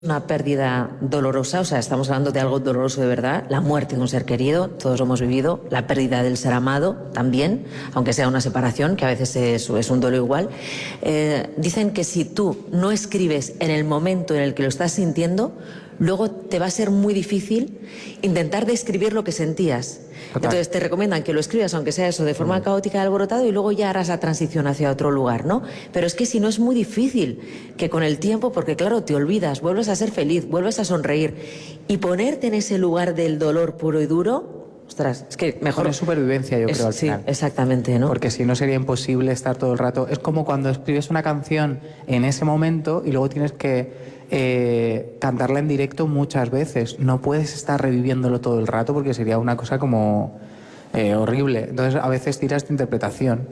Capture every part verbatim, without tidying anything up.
Una pérdida dolorosa, o sea, estamos hablando de algo doloroso de verdad, la muerte de un ser querido, todos lo hemos vivido, la pérdida del ser amado también, aunque sea una separación, que a veces es, es un duelo igual. Eh, dicen que si tú no escribes en el momento en el que lo estás sintiendo, luego te va a ser muy difícil intentar describir lo que sentías. Total. Entonces te recomiendan que lo escribas, aunque sea eso, de forma mm. caótica y alborotado, y luego ya harás la transición hacia otro lugar, ¿no? Pero es que si no, es muy difícil que con el tiempo, porque claro, te olvidas, vuelves a ser feliz, vuelves a sonreír, y ponerte en ese lugar del dolor puro y duro, ostras, es que mejor... Es supervivencia, yo es, creo, al sí, final. Exactamente, ¿no? Porque si no sería imposible estar todo el rato. Es como cuando escribes una canción en ese momento y luego tienes que eh, cantarla en directo muchas veces. No puedes estar reviviéndolo todo el rato porque sería una cosa como eh, horrible. Entonces a veces tiras de interpretación.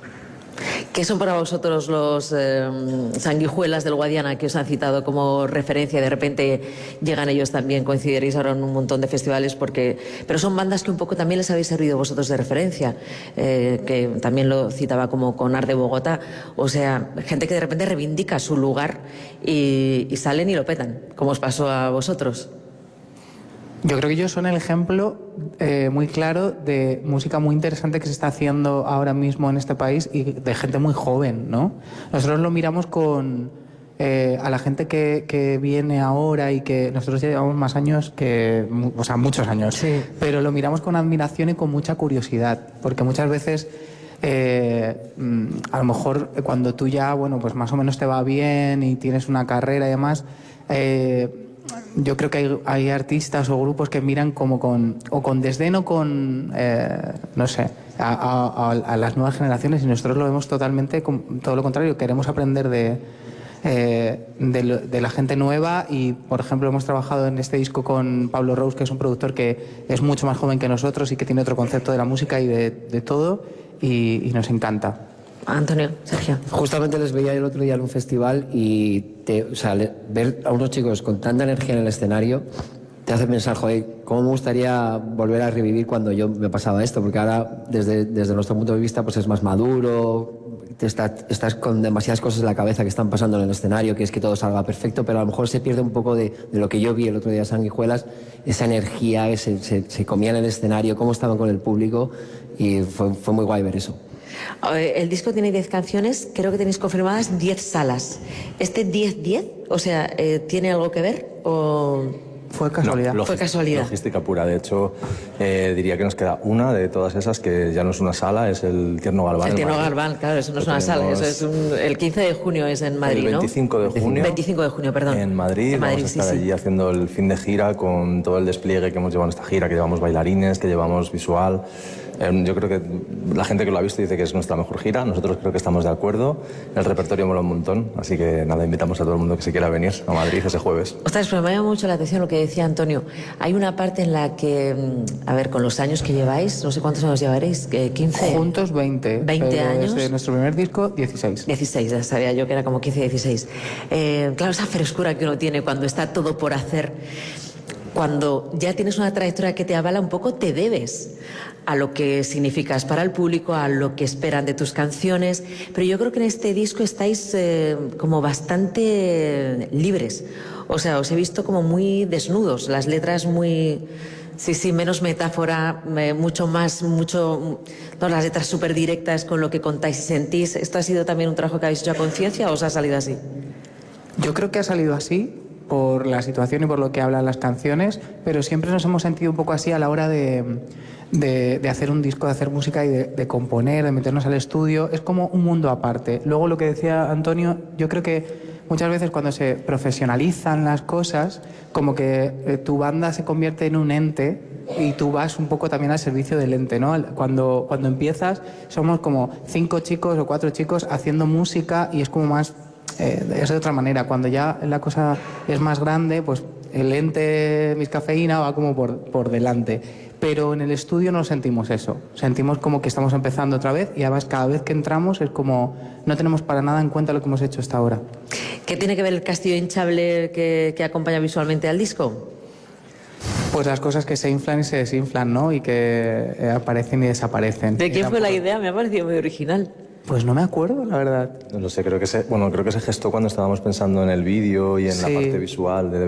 ¿Qué son para vosotros los eh, Sanguijuelas del Guadiana que os han citado como referencia? De repente llegan ellos también, coincidiréis ahora en un montón de festivales, porque pero son bandas que un poco también les habéis servido vosotros de referencia, eh, que también lo citaba como Conar de Bogotá, o sea, gente que de repente reivindica su lugar y, y salen y lo petan, como os pasó a vosotros. Yo creo que ellos son el ejemplo eh, muy claro de música muy interesante que se está haciendo ahora mismo en este país y de gente muy joven, ¿no? Nosotros lo miramos con eh, a la gente que, que viene ahora y que nosotros llevamos más años que, o sea, muchos años, sí. Pero lo miramos con admiración y con mucha curiosidad, porque muchas veces eh, a lo mejor cuando tú ya, bueno, pues más o menos te va bien y tienes una carrera y demás, eh, yo creo que hay, hay artistas o grupos que miran como con o con desdén o con eh, no sé a, a, a las nuevas generaciones, y nosotros lo vemos totalmente todo lo contrario. Queremos aprender de, eh, de, de la gente nueva, y por ejemplo hemos trabajado en este disco con Pablo Rose, que es un productor que es mucho más joven que nosotros y que tiene otro concepto de la música y de, de todo, y, y nos encanta. Antonio, Sergio. Justamente les veía el otro día en un festival y te, o sea, le, ver a unos chicos con tanta energía en el escenario te hace pensar, joder, cómo me gustaría volver a revivir cuando yo me pasaba esto, porque ahora desde, desde nuestro punto de vista pues es más maduro, te está, estás con demasiadas cosas en la cabeza que están pasando en el escenario, que es que todo salga perfecto, pero a lo mejor se pierde un poco de, de lo que yo vi el otro día en Sanguijuelas, esa energía que se, se, se comía en el escenario, cómo estaban con el público, y fue, fue muy guay ver eso. El disco tiene diez canciones, creo que tenéis confirmadas diez salas. ¿Este diez diez, o sea, eh, tiene algo que ver o...? Fue casualidad. No, Fue casualidad. Logística pura. De hecho, eh, diría que nos queda una de todas esas que ya no es una sala, es el Tierno Galván. El Tierno Galván, claro, eso no es una sala, eso es un, el quince de junio es en Madrid, el veinticinco ¿no? de junio. veinticinco de junio, perdón. En Madrid, en Madrid vamos a estar sí, allí sí. haciendo el fin de gira con todo el despliegue que hemos llevado en esta gira, que llevamos bailarines, que llevamos visual. Eh, yo creo que la gente que lo ha visto dice que es nuestra mejor gira, nosotros creo que estamos de acuerdo, el repertorio mola un montón, así que nada, invitamos a todo el mundo que se quiera venir a Madrid ese jueves. Ostras, pero me llama mucho la atención lo que decía Antonio. Hay una parte en la que, a ver, con los años que lleváis, no sé cuántos años llevaréis, quince... Juntos veinte. veinte pero años. Desde nuestro primer disco, dieciséis. dieciséis, ya sabía yo que era como quince, dieciséis. Eh, claro, esa frescura que uno tiene cuando está todo por hacer, cuando ya tienes una trayectoria que te avala un poco, te debes a lo que significas para el público, a lo que esperan de tus canciones, pero yo creo que en este disco estáis eh, como bastante libres, o sea, os he visto como muy desnudos, las letras muy... Sí, sí, menos metáfora, eh, mucho más, mucho... No, las letras súper directas con lo que contáis y sentís. ¿Esto ha sido también un trabajo que habéis hecho a conciencia o os ha salido así? Yo creo que ha salido así por la situación y por lo que hablan las canciones, pero siempre nos hemos sentido un poco así a la hora de, de, de hacer un disco, de hacer música y de, de componer, de meternos al estudio. Es como un mundo aparte. Luego, lo que decía Antonio, yo creo que muchas veces cuando se profesionalizan las cosas, como que eh, tu banda se convierte en un ente y tú vas un poco también al servicio del ente, ¿no? Cuando, cuando empiezas somos como cinco chicos o cuatro chicos haciendo música y es como más... Eh, es de otra manera. Cuando ya la cosa es más grande, pues el ente Miss Cafeína va como por, por delante. Pero en el estudio no sentimos eso. Sentimos como que estamos empezando otra vez y además cada vez que entramos es como no tenemos para nada en cuenta lo que hemos hecho hasta ahora. ¿Qué tiene que ver el castillo hinchable que, que acompaña visualmente al disco? Pues las cosas que se inflan y se desinflan, ¿no? Y que eh, aparecen y desaparecen. ¿De quién fue la idea? Me ha parecido muy original. Pues no me acuerdo, la verdad. No lo sé, creo que se, bueno, creo que se gestó cuando estábamos pensando en el vídeo y en Sí. la parte visual de